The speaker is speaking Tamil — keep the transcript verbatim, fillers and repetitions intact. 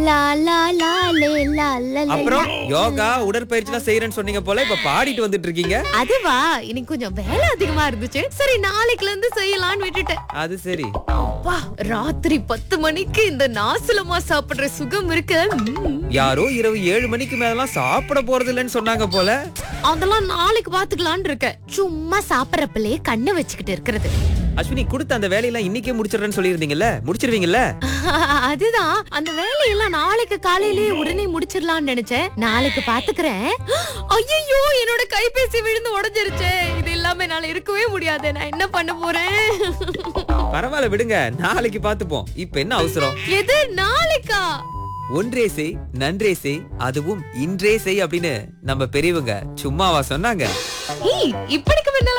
லா லா லா லே லா லா லே. அப்புறம் யோகா உடற்பயிற்சி எல்லாம் செய்யறேன்னு சொன்னீங்க போல, இப்ப பாடிட்டு வந்துட்டு இருக்கீங்க. அதுவா, இன்னைக்கு கொஞ்சம் வேலை அதிகமா இருந்துச்சு. சரி நாளைக்குல இருந்து செய்யலாம்னு விட்டுட்டேன். அது சரி. அப்பா, ராத்திரி பத்து மணிக்கு இந்த நாசலமா சாப்பிடுற சுகம் இருக்கு. ம். யாரோ இரவு ஏழு மணிக்கு மேலாம் சாப்பிட போறது இல்லைன்னு சொன்னாங்க போல. அதெல்லாம் நாளைக்கு பாத்துக்கலாம்னு இருக்கேன். சும்மா சாப்பிடறப்பலே கண்ணை வச்சுக்கிட்டு இருக்கிறது. அஸ்வினி, கொடுத்த அந்த வேலையெல்லாம் இன்னைக்கே முடிச்சிடுறேன்னு சொல்லியிருந்தீங்கல்ல, முடிச்சிருவீங்கல்ல? அதுதான், அந்த வேலையெல்லாம் நாளைக்கு காலையிலேயே உடனே முடிச்சிடலாம்னு நினைச்சேன். நாளைக்கு பாத்துக்கிறேன். ஐயோ, என்னோட கைபேசி விழுந்து உடைஞ்சிருச்சே. இது இல்லாம என்னால இருக்கவே முடியாது. நான் என்ன பண்ண போறேன்? பரவாயில்ல விடுங்க, நாளைக்கு பாத்துப்போம். இப்ப என்ன அவசரம்? எது நாளைக்கா? ஒன்றே செய் நன்றே செய், அதுவும் இன்றே செய் அப்படின்னு நம்ம பெரியவங்க சும்மாவா சொன்னாங்க? ஏய், இப்படிக்கு முன்னால